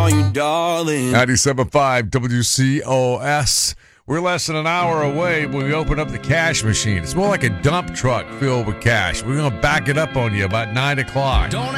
call you darling. 97.5 WCOS. We're less than an hour away when we open up the cash machine. It's more like a dump truck filled with cash. We're going to back it up on you about 9 o'clock.